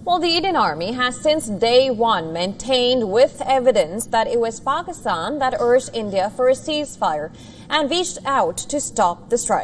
Well, the Indian Army has since day one maintained with evidence that it was Pakistan that urged India for a ceasefire and reached out to stop the strike.